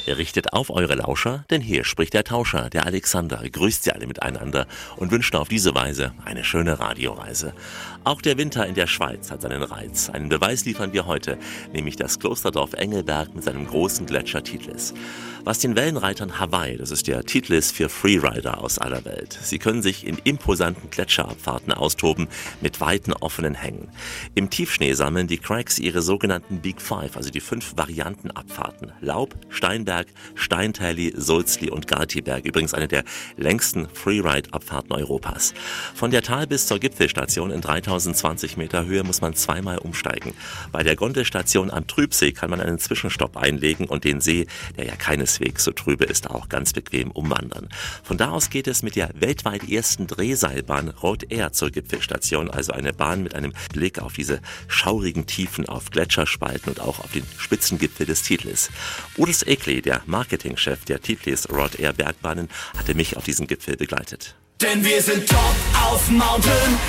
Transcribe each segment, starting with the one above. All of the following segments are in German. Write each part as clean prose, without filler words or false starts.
Richtet auf eure Lauscher, denn hier spricht der Tauscher, der Alexander, grüßt sie alle miteinander und wünscht auf diese Weise eine schöne Radioreise. Auch der Winter in der Schweiz hat seinen Reiz. Einen Beweis liefern wir heute, nämlich das Klosterdorf Engelberg mit seinem großen Gletscher Titlis. Was den Wellenreitern Hawaii, das ist der Titlis für Freerider aus aller Welt. Sie können sich in imposanten Gletscherabfahrten austoben mit weiten offenen Hängen. Im Tiefschnee sammeln die Cracks ihre sogenannten Big Five, also die 5 Variantenabfahrten. Laub, Steinberg, Steintelli, Sulzli und Gartiberg. Übrigens eine der längsten Freeride-Abfahrten Europas. Von der Tal- bis zur Gipfelstation in 3020 Meter Höhe muss man zweimal umsteigen. Bei der Gondelstation am Trübsee kann man einen Zwischenstopp einlegen und den See, der ja keineswegs so trübe ist, auch ganz bequem umwandern. Von da aus geht es mit der weltweit ersten Drehseilbahn Road Air zur Gipfelstation, also eine Bahn mit einem Blick auf diese schaurigen Tiefen, auf Gletscherspalten und auch auf den Spitzengipfel des Titlis. Urs Ekli, der Marketingchef der Titlis Road Air Bergbahnen, hatte mich auf diesen Gipfel begleitet. Denn wir sind top auf Mountain,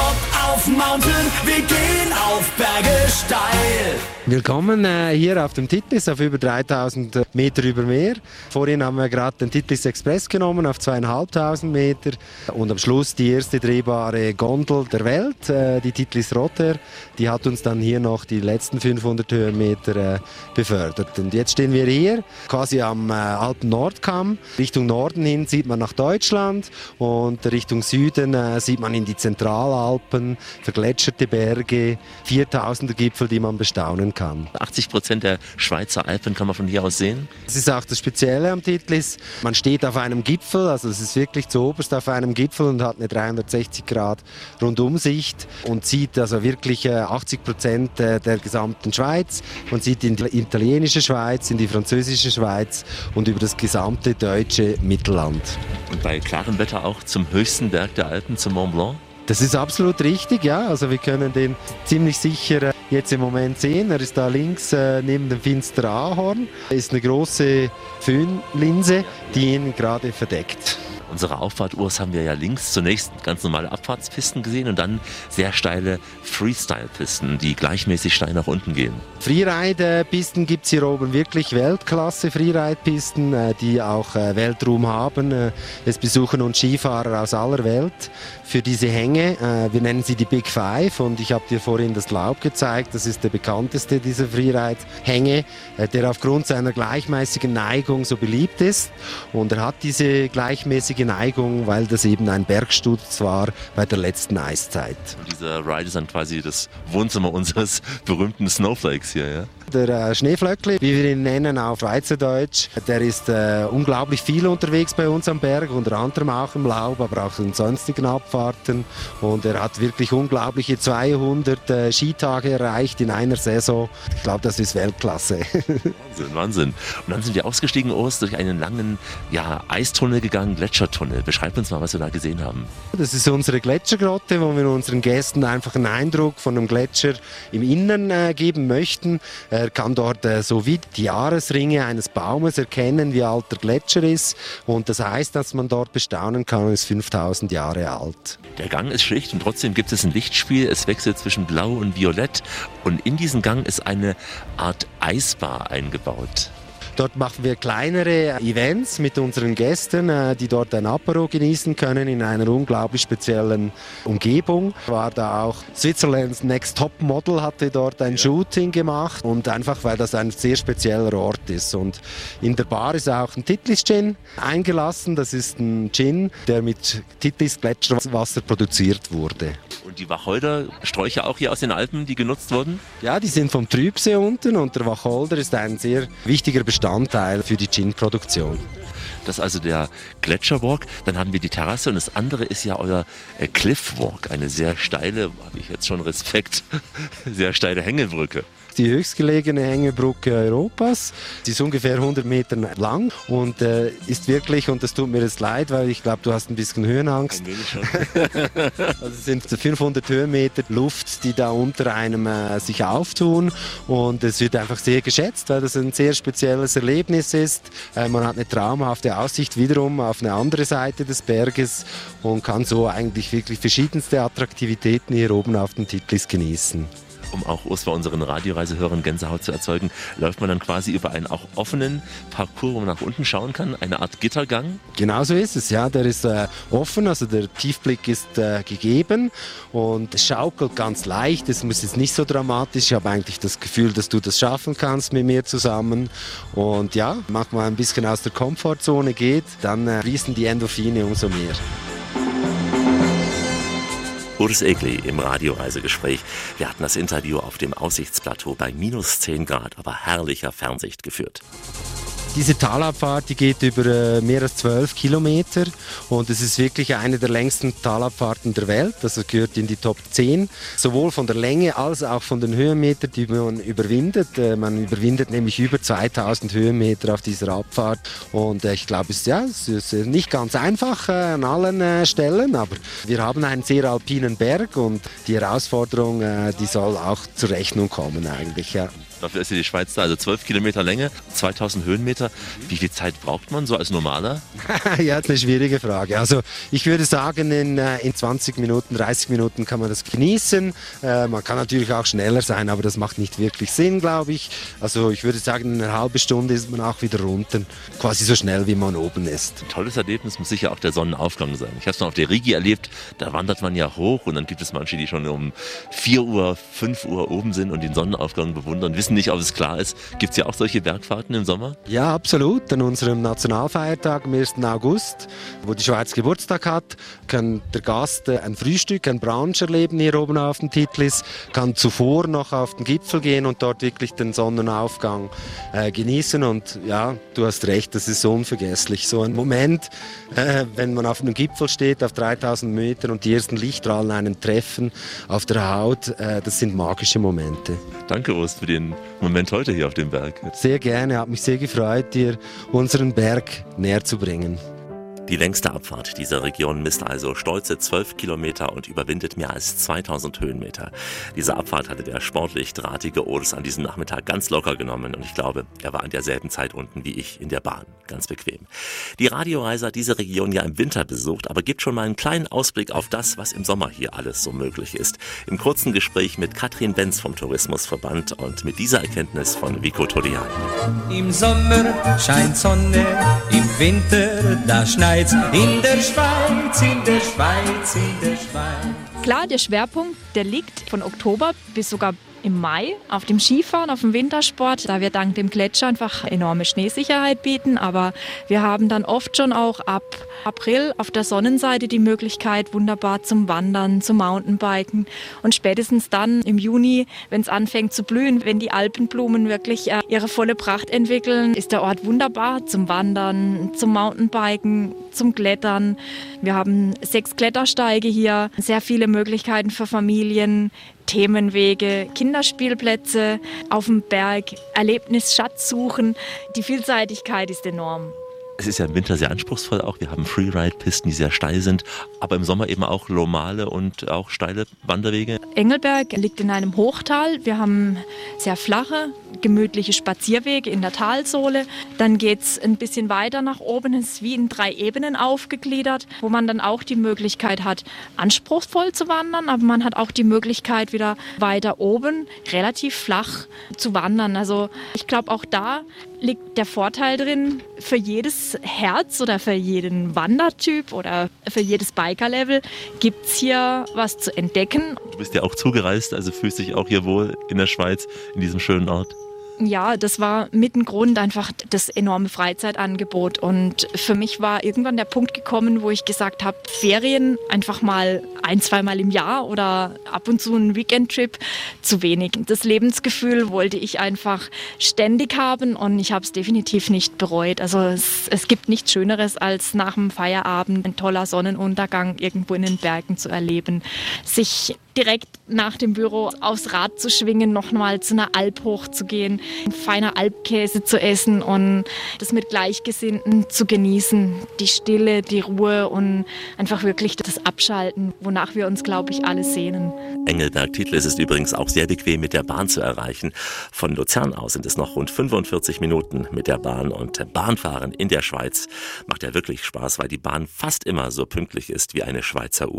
wir gehen auf Berge steil. Willkommen hier auf dem Titlis auf über 3000 Meter über Meer. Vorhin haben wir gerade den Titlis Express genommen auf 2500 Meter und am Schluss die erste drehbare Gondel der Welt, die Titlis Road Air. Die hat uns dann hier noch die letzten 500 Höhenmeter befördert. Und jetzt stehen wir hier quasi am Alpen-Nordkamm. Richtung Norden hin sieht man nach Deutschland und Richtung Süden sieht man in die Zentralalpen, vergletscherte Berge, 4000er Gipfel, die man bestaunen kann. 80% der Schweizer Alpen kann man von hier aus sehen. Das ist auch das Spezielle am Titlis. Man steht auf einem Gipfel, also es ist wirklich zuoberst auf einem Gipfel und hat eine 360 Grad Rundumsicht und sieht also wirklich 80% der gesamten Schweiz. Man sieht in die italienische Schweiz, in die französische Schweiz und über das gesamte deutsche Mittelland. Und bei klarem Wetter auch zum höchsten Berg der Alpen, zum Mont Blanc? Das ist absolut richtig, ja. Also wir können den ziemlich sicher jetzt im Moment sehen. Er ist da links neben dem Finsteren Ahorn. Es ist eine große Föhnlinse, die ihn gerade verdeckt. Unsere Auffahrt, Urs, haben wir ja links zunächst ganz normale Abfahrtspisten gesehen und dann sehr steile Freestyle-Pisten, die gleichmäßig steil nach unten gehen. Freeride-Pisten gibt es hier oben wirklich Weltklasse-Freeride-Pisten, die auch Weltruhm haben. Es besuchen uns Skifahrer aus aller Welt für diese Hänge. Wir nennen sie die Big Five und ich habe dir vorhin das Laub gezeigt. Das ist der bekannteste dieser Freeride-Hänge, der aufgrund seiner gleichmäßigen Neigung so beliebt ist. Und er hat diese gleichmäßige Neigung, weil das eben ein Bergsturz war bei der letzten Eiszeit. Und dieser Ride ist dann quasi das Wohnzimmer unseres berühmten Snowflakes hier, ja? Der Schneeflöckli, wie wir ihn nennen auf Schweizerdeutsch, der ist unglaublich viel unterwegs bei uns am Berg, unter anderem auch im Laub, aber auch in sonstigen Abfahrten. Und er hat wirklich unglaubliche 200 Skitage erreicht in einer Saison. Ich glaube, das ist Weltklasse. Wahnsinn. Und dann sind wir ausgestiegen, Urs, durch einen langen Eistunnel gegangen, Gletschertunnel. Beschreib uns mal, was wir da gesehen haben. Das ist unsere Gletschergrotte, wo wir unseren Gästen einfach einen Eindruck von einem Gletscher im Innern geben möchten. Er kann dort so wie die Jahresringe eines Baumes erkennen, wie alt der Gletscher ist. Und das heißt, dass man dort bestaunen kann, er ist 5000 Jahre alt. Der Gang ist schlicht und trotzdem gibt es ein Lichtspiel. Es wechselt zwischen Blau und Violett. Und in diesen Gang ist eine Art Eisbar eingebaut. Dort machen wir kleinere Events mit unseren Gästen, die dort ein Apero genießen können in einer unglaublich speziellen Umgebung. War da auch Switzerland's Next Top Model hatte dort ein Shooting gemacht und einfach, weil das ein sehr spezieller Ort ist. Und in der Bar ist auch ein Titlis Gin eingelassen. Das ist ein Gin, der mit Titlis Gletscherwasser produziert wurde. Und die Wacholdersträucher auch hier aus den Alpen, die genutzt wurden? Ja, die sind vom Trübsee unten und der Wacholder ist ein sehr wichtiger Bestandteil für die Gin-Produktion. Das ist also der Gletscherwalk. Dann haben wir die Terrasse und das andere ist ja euer Cliffwalk. Eine sehr steile, habe ich jetzt schon Respekt, sehr steile Hängebrücke. Die höchstgelegene Hängebrücke Europas. Sie ist ungefähr 100 Meter lang und ist wirklich, und das tut mir jetzt leid, weil ich glaube, du hast ein bisschen Höhenangst. Ein wenig schon. Also es sind 500 Höhenmeter Luft, die da unter einem sich auftun und es wird einfach sehr geschätzt, weil das ein sehr spezielles Erlebnis ist. Man hat eine traumhafte Aussicht wiederum auf eine andere Seite des Berges und kann so eigentlich wirklich verschiedenste Attraktivitäten hier oben auf dem Titlis genießen. Um auch bei unseren Radioreisehörern Gänsehaut zu erzeugen, läuft man dann quasi über einen auch offenen Parcours, wo man nach unten schauen kann, eine Art Gittergang? Genau so ist es, ja. Der ist offen, also der Tiefblick ist gegeben und es schaukelt ganz leicht. Es muss jetzt nicht so dramatisch. Ich habe eigentlich das Gefühl, dass du das schaffen kannst mit mir zusammen. Und ja, manchmal ein bisschen aus der Komfortzone geht, dann fließen die Endorphine umso mehr. Urs Egli im Radioreisegespräch. Wir hatten das Interview auf dem Aussichtsplateau bei minus 10 Grad, aber herrlicher Fernsicht geführt. Diese Talabfahrt, die geht über mehr als 12 Kilometer und es ist wirklich eine der längsten Talabfahrten der Welt, also gehört in die Top 10, sowohl von der Länge als auch von den Höhenmetern, die man überwindet. Man überwindet nämlich über 2000 Höhenmeter auf dieser Abfahrt und ich glaube, es ist nicht ganz einfach an allen Stellen, aber wir haben einen sehr alpinen Berg und die Herausforderung, die soll auch zur Rechnung kommen eigentlich, ja. Dafür ist ja die Schweiz da, also 12 Kilometer Länge, 2000 Höhenmeter. Wie viel Zeit braucht man so als Normaler? Ja, das ist eine schwierige Frage. Also ich würde sagen, in 20 Minuten, 30 Minuten kann man das genießen. Man kann natürlich auch schneller sein, aber das macht nicht wirklich Sinn, glaube ich. Also ich würde sagen, in einer halben Stunde ist man auch wieder unten, quasi so schnell, wie man oben ist. Ein tolles Erlebnis muss sicher auch der Sonnenaufgang sein. Ich habe es noch auf der Rigi erlebt, da wandert man ja hoch und dann gibt es manche, die schon um 4 Uhr, 5 Uhr oben sind und den Sonnenaufgang bewundern, wissen nicht, ob es klar ist. Gibt es ja auch solche Bergfahrten im Sommer? Ja, absolut. An unserem Nationalfeiertag am 1. August, wo die Schweiz Geburtstag hat, kann der Gast ein Frühstück, ein Brunch erleben hier oben auf dem Titlis, kann zuvor noch auf den Gipfel gehen und dort wirklich den Sonnenaufgang genießen. Und ja, du hast recht, das ist so unvergesslich. So ein Moment, wenn man auf einem Gipfel steht, auf 3000 Metern und die ersten Lichtstrahlen einen treffen auf der Haut, das sind magische Momente. Danke, Urs, für den Moment heute hier auf dem Berg. Sehr gerne, hat mich sehr gefreut, dir unseren Berg näher zu bringen. Die längste Abfahrt dieser Region misst also stolze 12 Kilometer und überwindet mehr als 2000 Höhenmeter. Diese Abfahrt hatte der sportlich drahtige Urs an diesem Nachmittag ganz locker genommen und ich glaube, er war an derselben Zeit unten wie ich in der Bahn. Ganz bequem. Die Radioreise hat diese Region ja im Winter besucht, aber gibt schon mal einen kleinen Ausblick auf das, was im Sommer hier alles so möglich ist. Im kurzen Gespräch mit Katrin Benz vom Tourismusverband und mit dieser Erkenntnis von Vico Todiani. Im Sommer scheint Sonne, im Winter da schneit's. In der Schweiz, in der Schweiz, in der Schweiz. Klar, der Schwerpunkt, der liegt von Oktober bis sogar im Mai auf dem Skifahren, auf dem Wintersport, da wir dank dem Gletscher einfach enorme Schneesicherheit bieten. Aber wir haben dann oft schon auch ab April auf der Sonnenseite die Möglichkeit, wunderbar zum Wandern, zum Mountainbiken. Und spätestens dann im Juni, wenn es anfängt zu blühen, wenn die Alpenblumen wirklich ihre volle Pracht entwickeln, ist der Ort wunderbar zum Wandern, zum Mountainbiken, zum Klettern. Wir haben 6 Klettersteige hier, sehr viele Möglichkeiten für Familien, Themenwege, Kinderspielplätze auf dem Berg, Erlebnisschatz suchen. Die Vielseitigkeit ist enorm. Es ist ja im Winter sehr anspruchsvoll auch. Wir haben Freeride-Pisten, die sehr steil sind, aber im Sommer eben auch normale und auch steile Wanderwege. Engelberg liegt in einem Hochtal. Wir haben sehr flache, gemütliche Spazierwege in der Talsohle. Dann geht es ein bisschen weiter nach oben. Es ist wie in 3 Ebenen aufgegliedert, wo man dann auch die Möglichkeit hat, anspruchsvoll zu wandern, aber man hat auch die Möglichkeit, wieder weiter oben relativ flach zu wandern. Also ich glaube, auch da liegt der Vorteil drin, für jedes Herz oder für jeden Wandertyp oder für jedes Biker-Level gibt es hier was zu entdecken. Du bist ja auch zugereist, also fühlst dich auch hier wohl in der Schweiz, in diesem schönen Ort. Ja, das war mit ein Grund einfach das enorme Freizeitangebot und für mich war irgendwann der Punkt gekommen, wo ich gesagt habe, Ferien einfach mal 1-2 Mal im Jahr oder ab und zu ein Weekend-Trip zu wenig. Das Lebensgefühl wollte ich einfach ständig haben und ich habe es definitiv nicht bereut. Also es gibt nichts Schöneres, als nach dem Feierabend ein toller Sonnenuntergang irgendwo in den Bergen zu erleben, sich direkt nach dem Büro aufs Rad zu schwingen, nochmal zu einer Alp hochzugehen, feiner Alpkäse zu essen und das mit Gleichgesinnten zu genießen. Die Stille, die Ruhe und einfach wirklich das Abschalten, wonach wir uns, glaube ich, alle sehnen. Engelberg-Titlis ist übrigens auch sehr bequem mit der Bahn zu erreichen. Von Luzern aus sind es noch rund 45 Minuten mit der Bahn und Bahnfahren in der Schweiz macht ja wirklich Spaß, weil die Bahn fast immer so pünktlich ist wie eine Schweizer Uhr.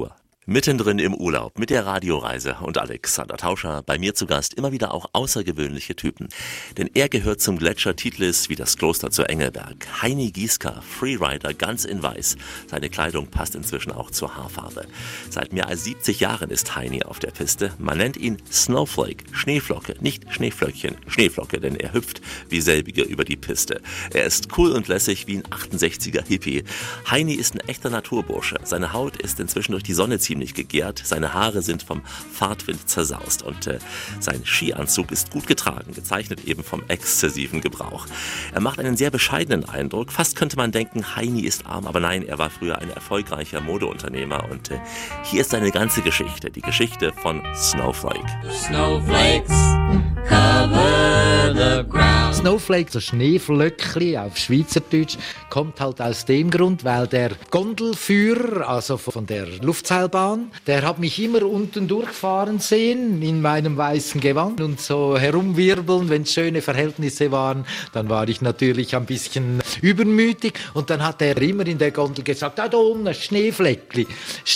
Mittendrin im Urlaub mit der Radioreise und Alexander Tauscher, bei mir zu Gast, immer wieder auch außergewöhnliche Typen. Denn er gehört zum Gletscher Titlis wie das Kloster zu Engelberg. Heini Gieska, Freerider, ganz in weiß. Seine Kleidung passt inzwischen auch zur Haarfarbe. Seit mehr als 70 Jahren ist Heini auf der Piste. Man nennt ihn Snowflake, Schneeflocke, nicht Schneeflöckchen, Schneeflocke, denn er hüpft wie selbige über die Piste. Er ist cool und lässig wie ein 68er Hippie. Heini ist ein echter Naturbursche. Seine Haut ist inzwischen durch die Sonne ziemlich gegärt, seine Haare sind vom Fahrtwind zersaust und sein Skianzug ist gut getragen, gezeichnet eben vom exzessiven Gebrauch. Er macht einen sehr bescheidenen Eindruck, fast könnte man denken, Heini ist arm, aber nein, er war früher ein erfolgreicher Modeunternehmer und hier ist seine ganze Geschichte, die Geschichte von Snowflake. Snowflakes cover the ground. Snowflake, so Schneeflöckli auf Schweizerdeutsch, kommt halt aus dem Grund, weil der Gondelführer, also von der Luftseilbahn, der hat mich immer unten durchfahren sehen in meinem weißen Gewand und so herumwirbeln, wenn es schöne Verhältnisse waren, dann war ich natürlich ein bisschen übermütig und dann hat er immer in der Gondel gesagt, da unten Schneefleckli,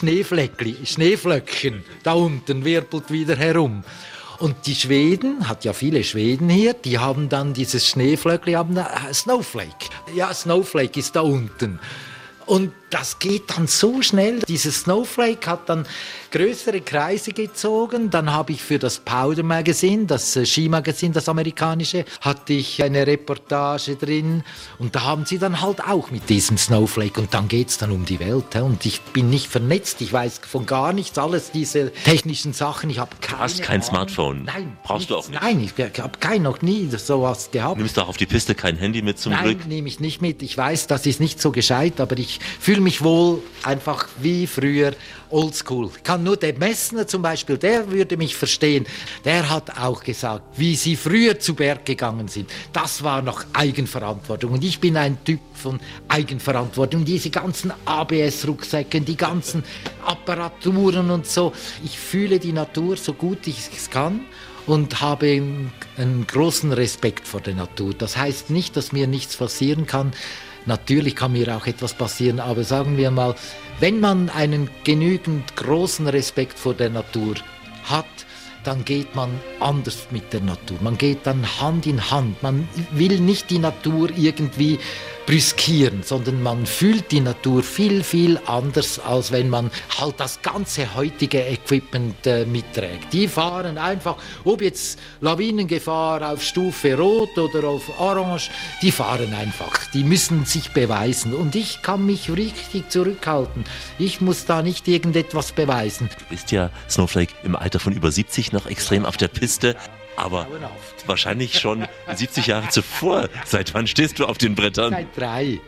Schneeflöckchen, da unten wirbelt wieder herum. Und die Schweden, hat ja viele Schweden hier, die haben dann dieses Schneeflöckli, haben Snowflake. Ja, Snowflake ist da unten. Und das geht dann so schnell. Dieses Snowflake hat dann größere Kreise gezogen. Dann habe ich für das Powder Magazine, das Skimagazin, das amerikanische, hatte ich eine Reportage drin. Und da haben sie dann halt auch mit diesem Snowflake. Und dann geht es dann um die Welt. Und ich bin nicht vernetzt, ich weiß von gar nichts, alles diese technischen Sachen. Ich habe keine Du hast kein Ahnung. Smartphone? Nein. Brauchst du auch nicht? Nein, ich habe noch nie sowas gehabt. Nimmst du auch auf die Piste kein Handy mit zum Glück? Nein, nehme ich nicht mit. Ich weiß, das ist nicht so gescheit, aber ich fühle mich wohl einfach wie früher oldschool. Ich kann nur der Messner zum Beispiel, der würde mich verstehen. Der hat auch gesagt, wie sie früher zu Berg gegangen sind. Das war noch Eigenverantwortung. Und ich bin ein Typ von Eigenverantwortung. Diese ganzen ABS-Rucksäcke, die ganzen Apparaturen und so. Ich fühle die Natur so gut ich es kann. Und habe einen großen Respekt vor der Natur. Das heißt nicht, dass mir nichts passieren kann. Natürlich kann mir auch etwas passieren, aber sagen wir mal, wenn man einen genügend großen Respekt vor der Natur hat, dann geht man anders mit der Natur. Man geht dann Hand in Hand. Man will nicht die Natur irgendwie brüskieren, sondern man fühlt die Natur viel, viel anders, als wenn man halt das ganze heutige Equipment mitträgt. Die fahren einfach, ob jetzt Lawinengefahr auf Stufe Rot oder auf Orange, die fahren einfach. Die müssen sich beweisen und ich kann mich richtig zurückhalten. Ich muss da nicht irgendetwas beweisen. Du bist ja, Snowflake, im Alter von über 70 noch extrem auf der Piste. Aber wahrscheinlich schon 70 Jahre zuvor. Seit wann stehst du auf den Brettern? Seit drei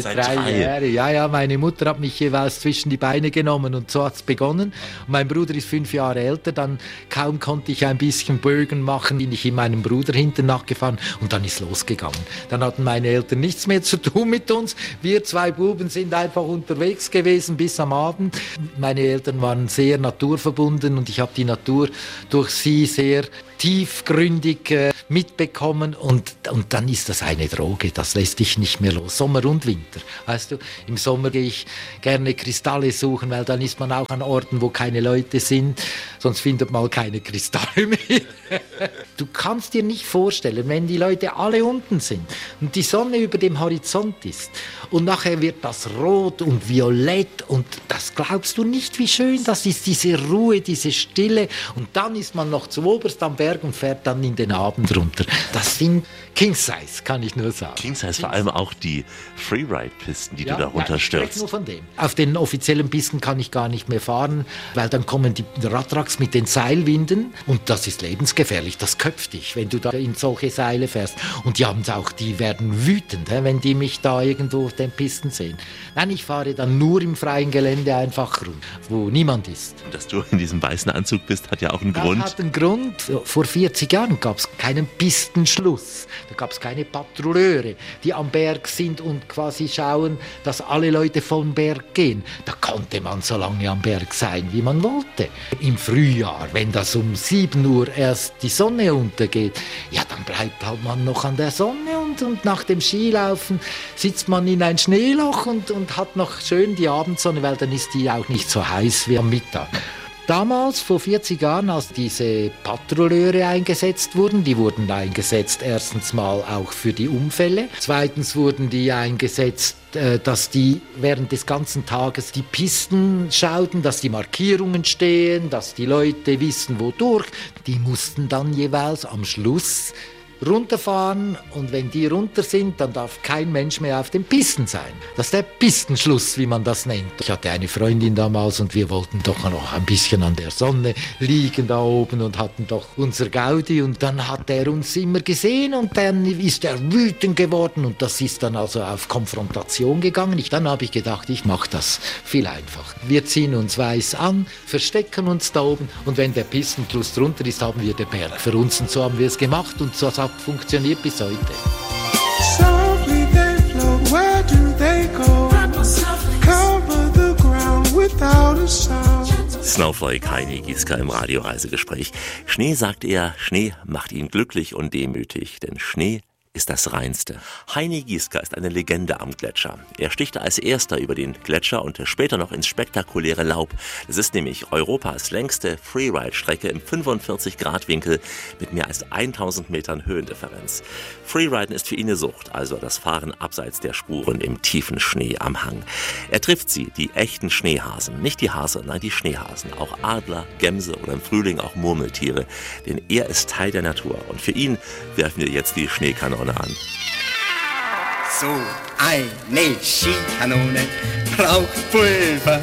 Jahren. Ja, meine Mutter hat mich jeweils zwischen die Beine genommen und so hat es begonnen. Und mein Bruder ist 5 Jahre älter, dann kaum konnte ich ein bisschen Bögen machen, bin ich in meinem Bruder hinten nachgefahren und dann ist losgegangen. Dann hatten meine Eltern nichts mehr zu tun mit uns. Wir 2 Buben sind einfach unterwegs gewesen bis am Abend. Meine Eltern waren sehr naturverbunden und ich habe die Natur durch sie sehr tiefgründig mitbekommen und dann ist das eine Droge, das lässt dich nicht mehr los. Sommer und Winter, weißt du, im Sommer gehe ich gerne Kristalle suchen, weil dann ist man auch an Orten, wo keine Leute sind, sonst findet man keine Kristalle mehr. Du kannst dir nicht vorstellen, wenn die Leute alle unten sind und die Sonne über dem Horizont ist und nachher wird das rot und violett und das glaubst du nicht, wie schön das ist, diese Ruhe, diese Stille und dann ist man noch zu oberst am Berg und fährt dann in den Abend runter. Das sind King Size, kann ich nur sagen. King Size, vor allem auch die Freeride-Pisten, die du da runterstürzt. Ich spreche nur von dem. Auf den offiziellen Pisten kann ich gar nicht mehr fahren, weil dann kommen die Radtracks mit den Seilwinden und das ist lebensgefährlich. Das köpft dich, wenn du da in solche Seile fährst. Und die werden wütend, wenn die mich da irgendwo auf den Pisten sehen. Nein, ich fahre dann nur im freien Gelände einfach rum, wo niemand ist. Dass du in diesem weißen Anzug bist, hat ja auch einen Das Grund. hat einen Grund. Vor 40 Jahren gab es keinen Pistenschluss. Da gab es keine Patrouilleure, die am Berg sind und quasi schauen, dass alle Leute vom Berg gehen. Da konnte man so lange am Berg sein, wie man wollte. Im Frühjahr, wenn das um 7 Uhr erst die Sonne untergeht, ja, dann bleibt halt man noch an der Sonne und Strand und nach dem Skilaufen sitzt man in ein Schneeloch und hat noch schön die Abendsonne, weil dann ist die auch nicht so heiß wie am Mittag. Damals, vor 40 Jahren, als diese Patrouilleure eingesetzt wurden, die wurden eingesetzt erstens mal auch für die Unfälle, zweitens wurden die eingesetzt, dass die während des ganzen Tages die Pisten schauten, dass die Markierungen stehen, dass die Leute wissen, wodurch. Die mussten dann jeweils am Schluss runterfahren und wenn die runter sind, dann darf kein Mensch mehr auf den Pisten sein. Das ist der Pistenschluss, wie man das nennt. Ich hatte eine Freundin damals und wir wollten doch noch ein bisschen an der Sonne liegen da oben und hatten doch unser Gaudi und dann hat er uns immer gesehen und dann ist er wütend geworden und das ist dann also auf Konfrontation gegangen. Dann habe ich gedacht, ich mache das viel einfacher. Wir ziehen uns weiß an, verstecken uns da oben und wenn der Pistenschluss drunter ist, haben wir den Berg für uns und so haben wir es gemacht und so hat funktioniert bis heute. Softly they float, where do they go? Cover the ground without a sound. Snowflake Heini Gieska im Radioreisegespräch. Schnee, sagt er, Schnee macht ihn glücklich und demütig, denn Schnee ist das Reinste. Heini Gieska ist eine Legende am Gletscher. Er sticht als erster über den Gletscher und später noch ins spektakuläre Laub. Es ist nämlich Europas längste Freeride-Strecke im 45-Grad-Winkel mit mehr als 1000 Metern Höhendifferenz. Freeriden ist für ihn eine Sucht, also das Fahren abseits der Spuren im tiefen Schnee am Hang. Er trifft sie, die echten Schneehasen. Nicht die Hase, nein, die Schneehasen. Auch Adler, Gämse oder im Frühling auch Murmeltiere. Denn er ist Teil der Natur. Und für ihn werfen wir jetzt die Schneekanone an. So eine Skikanone braucht Pulver,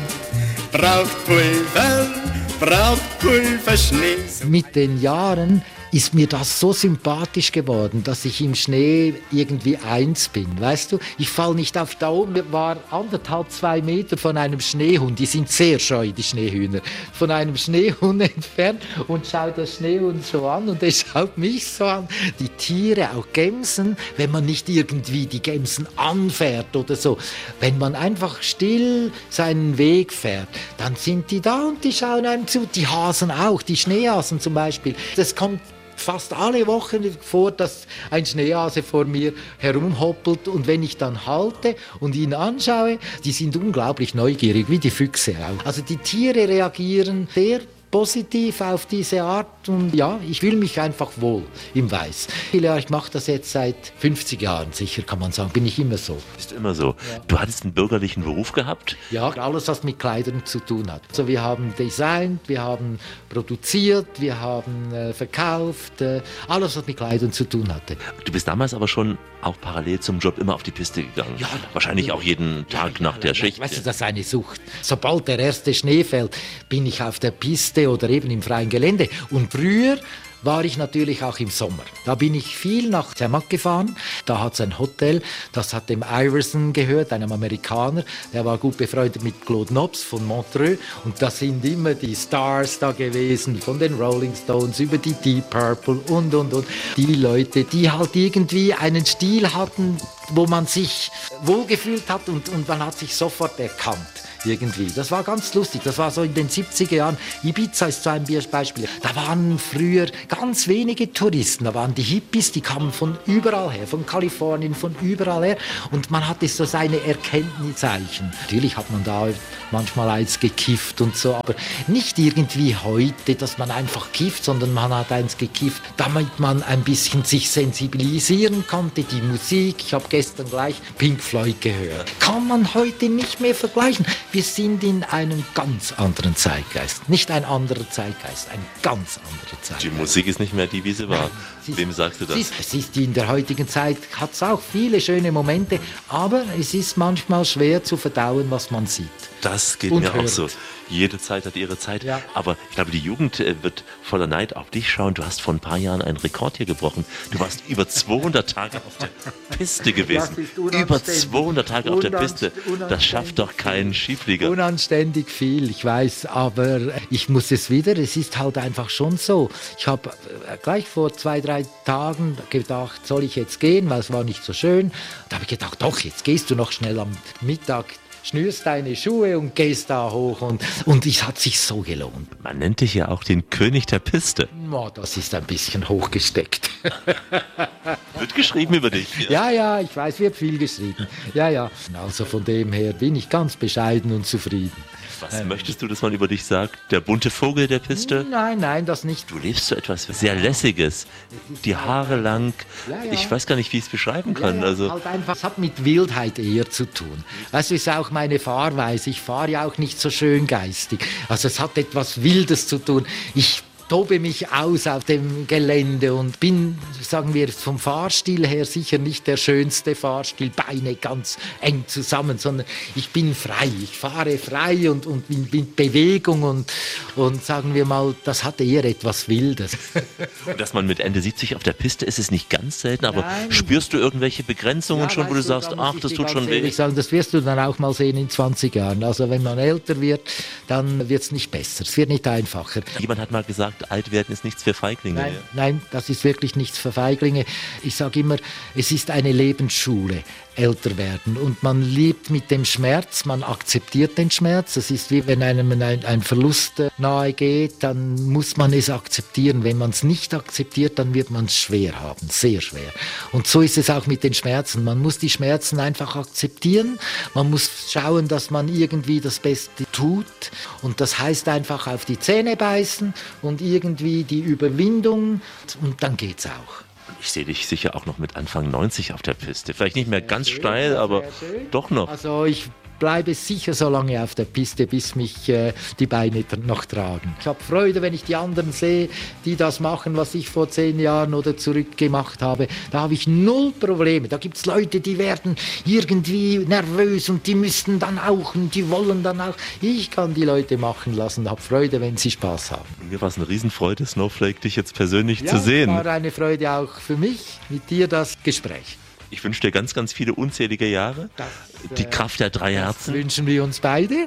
Schnee. Mit den Jahren ist mir das so sympathisch geworden, dass ich im Schnee irgendwie eins bin. Weißt du, ich falle nicht auf. Da oben war 1,5–2 Meter von einem Schneehund, die sind sehr scheu, die Schneehühner, von einem Schneehund entfernt und schaut das Schneehund so an und er schaut mich so an. Die Tiere, auch Gämsen, wenn man nicht irgendwie die Gämsen anfährt oder so, wenn man einfach still seinen Weg fährt, dann sind die da und die schauen einem zu. Die Hasen auch, die Schneehasen zum Beispiel. Das kommt fast alle Wochen vor, dass ein Schneehase vor mir herumhoppelt und wenn ich dann halte und ihn anschaue, die sind unglaublich neugierig, wie die Füchse auch. Also die Tiere reagieren sehr positiv auf diese Art und ja, ich fühle mich einfach wohl im Weiß. Ja, ich mache das jetzt seit 50 Jahren, sicher kann man sagen, bin ich immer so. Ist immer so. Ja. Du hattest einen bürgerlichen Beruf gehabt? Ja, alles, was mit Kleidern zu tun hat. Also wir haben designt, wir haben produziert, wir haben verkauft, alles, was mit Kleidern zu tun hatte. Du bist damals aber schon auch parallel zum Job immer auf die Piste gegangen. Ja, wahrscheinlich auch jeden Tag nach der Schicht. Weißt du, das ist eine Sucht. Sobald der erste Schnee fällt, bin ich auf der Piste oder eben im freien Gelände. Und früher war ich natürlich auch im Sommer. Da bin ich viel nach Zermatt gefahren. Da hat es ein Hotel, das hat dem Iverson gehört, einem Amerikaner. Der war gut befreundet mit Claude Nobs von Montreux. Und da sind immer die Stars da gewesen, von den Rolling Stones über die Deep Purple und. Die Leute, die halt irgendwie einen Stil hatten, wo man sich wohlgefühlt hat und man hat sich sofort erkannt. Irgendwie. Das war ganz lustig. Das war so in den 70er Jahren. Ibiza ist so ein Beispiel. Da waren früher ganz wenige Touristen. Da waren die Hippies, die kamen von überall her, von Kalifornien, von überall her. Und man hatte so seine Erkenntniszeichen. Natürlich hat man da manchmal eins gekifft und so, aber nicht irgendwie heute, dass man einfach kifft, sondern man hat eins gekifft, damit man ein bisschen sich sensibilisieren konnte. Die Musik, ich habe gestern gleich Pink Floyd gehört. Kann man heute nicht mehr vergleichen. Wir sind in einem ganz anderen Zeitgeist. Nicht ein anderer Zeitgeist, ein ganz anderer Zeitgeist. Die Musik ist nicht mehr die, wie sie war. Wem sagst du das? Es ist in der heutigen Zeit, hat es auch viele schöne Momente, aber es ist manchmal schwer zu verdauen, was man sieht. Das geht mir auch so. Jede Zeit hat ihre Zeit. Ja. Aber ich glaube, die Jugend wird voller Neid auf dich schauen. Du hast vor ein paar Jahren einen Rekord hier gebrochen. Du warst über 200 Tage auf der Piste gewesen. Über 200 Tage auf der Piste. Das schafft doch kein Skiflieger. Unanständig viel, ich weiß. Aber ich muss es wieder. Es ist halt einfach schon so. Ich habe gleich vor 2-3 Tagen gedacht, soll ich jetzt gehen, weil es war nicht so schön. Da habe ich gedacht, doch, jetzt gehst du noch schnell am Mittag schnürst deine Schuhe und gehst da hoch und es hat sich so gelohnt. Man nennt dich ja auch den König der Piste. Das ist ein bisschen hochgesteckt. Wird geschrieben über dich. Ja, ich weiß, wird viel geschrieben. Ja. Also von dem her bin ich ganz bescheiden und zufrieden. Was möchtest du, dass man über dich sagt? Der bunte Vogel der Piste? Nein, das nicht. Du lebst so etwas sehr Lässiges. Die Haare lang. Ich weiß gar nicht, wie ich es beschreiben kann. Also halt einfach, es hat mit Wildheit eher zu tun. Das ist auch meine Fahrweise. Ich fahre ja auch nicht so schön geistig. Also es hat etwas Wildes zu tun. Ich tobe mich aus auf dem Gelände und bin, sagen wir, vom Fahrstil her sicher nicht der schönste Fahrstil, Beine ganz eng zusammen, sondern ich bin frei. Ich fahre frei und in Bewegung und sagen wir mal, das hat eher etwas Wildes. Und dass man mit Ende 70 auf der Piste ist, ist nicht ganz selten, aber spürst du irgendwelche Begrenzungen schon, wo du sagst, ach, das tut schon weh? Ich sage, das wirst du dann auch mal sehen in 20 Jahren. Also wenn man älter wird, dann wird es nicht besser, es wird nicht einfacher. Jemand hat mal gesagt, alt werden ist nichts für Feiglinge. Nein, das ist wirklich nichts für Feiglinge. Ich sage immer, es ist eine Lebensschule, älter werden. Und man lebt mit dem Schmerz, man akzeptiert den Schmerz. Es ist wie wenn einem ein Verlust nahe geht, dann muss man es akzeptieren. Wenn man es nicht akzeptiert, dann wird man es schwer haben, sehr schwer. Und so ist es auch mit den Schmerzen. Man muss die Schmerzen einfach akzeptieren. Man muss schauen, dass man irgendwie das Beste tut. Und das heißt einfach auf die Zähne beißen und irgendwie die Überwindung. Und dann geht's auch. Ich sehe dich sicher auch noch mit Anfang 90 auf der Piste. Vielleicht nicht mehr ganz steil, aber doch noch. Also ich bleibe sicher so lange auf der Piste, bis mich die Beine noch tragen. Ich habe Freude, wenn ich die anderen sehe, die das machen, was ich vor 10 Jahren oder zurück gemacht habe. Da habe ich null Probleme. Da gibt es Leute, die werden irgendwie nervös und die müssten dann auch und die wollen dann auch. Ich kann die Leute machen lassen, habe Freude, wenn sie Spaß haben. Mir war es eine Riesenfreude, Snowflake, dich jetzt persönlich zu sehen. Ja, war eine Freude auch für mich, mit dir das Gespräch. Ich wünsche dir ganz, ganz viele unzählige Jahre. Die Kraft der 3 Herzen. Wünschen wir uns beide.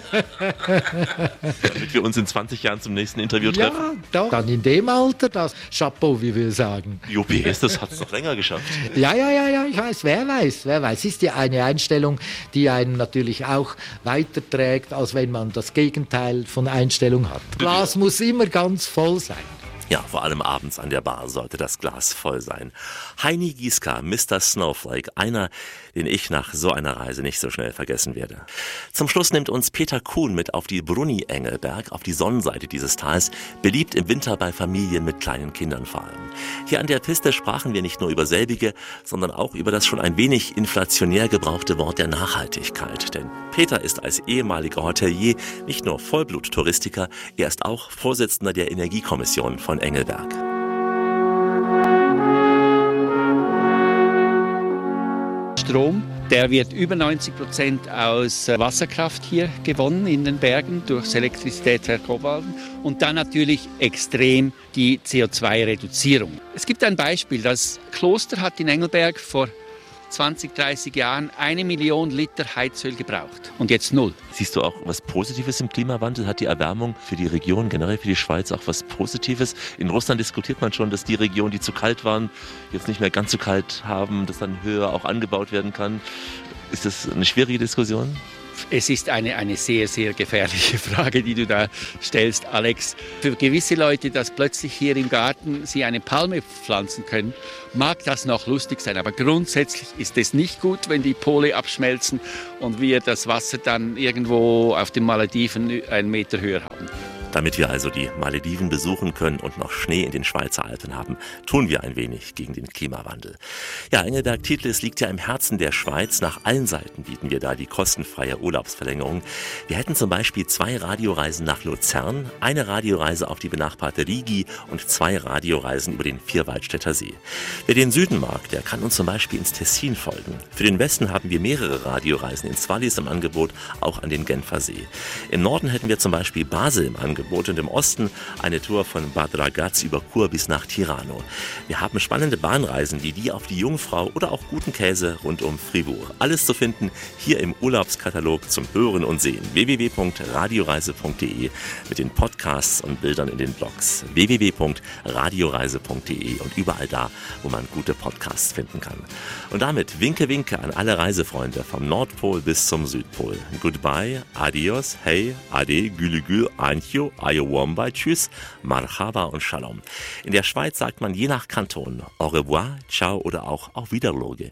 Damit wir uns in 20 Jahren zum nächsten Interview treffen. Ja, doch. Dann in dem Alter das Chapeau, wie wir sagen. Juppie, das hat es noch länger geschafft. Ja, ich weiß. Wer weiß. Es ist ja eine Einstellung, die einen natürlich auch weiterträgt, als wenn man das Gegenteil von Einstellung hat. Glas muss immer ganz voll sein. Ja, vor allem abends an der Bar sollte das Glas voll sein. Heini Gieska, Mr. Snowflake, einer, den ich nach so einer Reise nicht so schnell vergessen werde. Zum Schluss nimmt uns Peter Kuhn mit auf die Brunni-Engelberg, auf die Sonnenseite dieses Tals, beliebt im Winter bei Familien mit kleinen Kindern vor allem. Hier an der Piste sprachen wir nicht nur über selbige, sondern auch über das schon ein wenig inflationär gebrauchte Wort der Nachhaltigkeit. Denn Peter ist als ehemaliger Hotelier nicht nur Vollblut-Touristiker, er ist auch Vorsitzender der Energiekommission von Engelberg. Strom, der wird über 90% aus Wasserkraft hier gewonnen in den Bergen durchs Elektrizitätswerk Obwalden und dann natürlich extrem die CO2-Reduzierung. Es gibt ein Beispiel, das Kloster hat in Engelberg vor 20, 30 Jahren 1 Million Liter Heizöl gebraucht und jetzt 0. Siehst du auch was Positives im Klimawandel? Hat die Erwärmung für die Region, generell für die Schweiz, auch was Positives? In Russland diskutiert man schon, dass die Regionen, die zu kalt waren, jetzt nicht mehr ganz so kalt haben, dass dann höher auch angebaut werden kann. Ist das eine schwierige Diskussion? Es ist eine sehr, sehr gefährliche Frage, die du da stellst, Alex. Für gewisse Leute, dass plötzlich hier im Garten sie eine Palme pflanzen können, mag das noch lustig sein. Aber grundsätzlich ist es nicht gut, wenn die Pole abschmelzen und wir das Wasser dann irgendwo auf den Malediven 1 Meter höher haben. Damit wir also die Malediven besuchen können und noch Schnee in den Schweizer Alpen haben, tun wir ein wenig gegen den Klimawandel. Ja, Engelberg-Titlis liegt ja im Herzen der Schweiz. Nach allen Seiten bieten wir da die kostenfreie Urlaubsverlängerung. Wir hätten zum Beispiel 2 Radioreisen nach Luzern, eine Radioreise auf die benachbarte Rigi und 2 Radioreisen über den Vierwaldstätter See. Wer den Süden mag, der kann uns zum Beispiel ins Tessin folgen. Für den Westen haben wir mehrere Radioreisen ins Wallis im Angebot, auch an den Genfer See. Im Norden hätten wir zum Beispiel Basel im Angebot, Angebot und im Osten eine Tour von Bad Ragaz über Chur bis nach Tirano. Wir haben spannende Bahnreisen wie die auf die Jungfrau oder auch guten Käse rund um Fribourg. Alles zu finden hier im Urlaubskatalog zum Hören und Sehen. www.radioreise.de mit den Podcasts und Bildern in den Blogs. www.radioreise.de und überall da, wo man gute Podcasts finden kann. Und damit winke, winke an alle Reisefreunde vom Nordpol bis zum Südpol. Goodbye, adios, hey, ade, gülü gül, ancho, ayowomba, tschüss, marhaba und shalom. In der Schweiz sagt man je nach Kanton au revoir, ciao oder auch auf Wiederloge.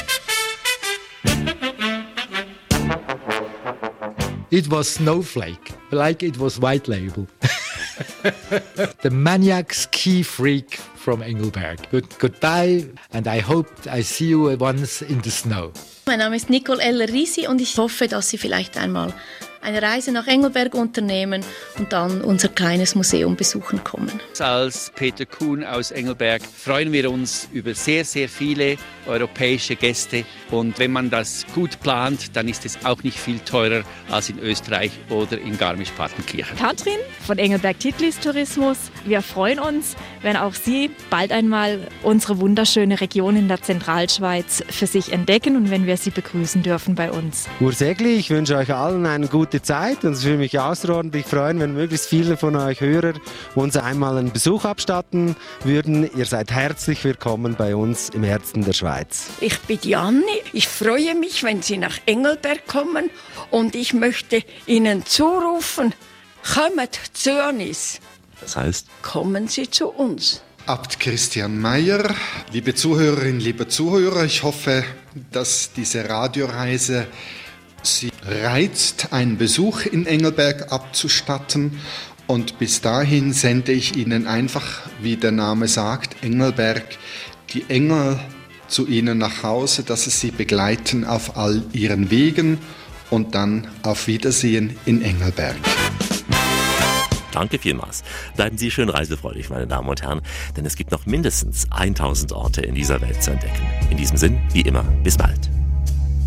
It was Snowflake, like it was White Label. The maniac ski freak from Engelberg. Goodbye, and I hope I see you once in the snow. Mein Name ist Nicole Eller-Risi und ich hoffe, dass Sie vielleicht einmal eine Reise nach Engelberg unternehmen und dann unser kleines Museum besuchen kommen. Als Peter Kuhn aus Engelberg freuen wir uns über sehr, sehr viele europäische Gäste. Und wenn man das gut plant, dann ist es auch nicht viel teurer als in Österreich oder in Garmisch-Partenkirchen. Katrin von Engelberg Titlis Tourismus. Wir freuen uns, wenn auch Sie bald einmal unsere wunderschöne Region in der Zentralschweiz für sich entdecken und wenn wir Sie begrüßen dürfen bei uns. Urs Egli, ich wünsche euch allen eine gute Zeit und es würde mich außerordentlich freuen, wenn möglichst viele von euch Hörer uns einmal einen Besuch abstatten würden. Ihr seid herzlich willkommen bei uns im Herzen der Schweiz. Ich bin Janni. Ich freue mich, wenn Sie nach Engelberg kommen und ich möchte Ihnen zurufen, kommt zu uns. Das heißt? Kommen Sie zu uns. Abt Christian Meyer, liebe Zuhörerinnen, liebe Zuhörer, ich hoffe, dass diese Radioreise Sie reizt, einen Besuch in Engelberg abzustatten. Und bis dahin sende ich Ihnen einfach, wie der Name sagt, Engelberg, die Engel zu Ihnen nach Hause, dass Sie sie begleiten auf all Ihren Wegen und dann auf Wiedersehen in Engelberg. Danke vielmals. Bleiben Sie schön reisefreudig, meine Damen und Herren, denn es gibt noch mindestens 1000 Orte in dieser Welt zu entdecken. In diesem Sinn, wie immer, bis bald.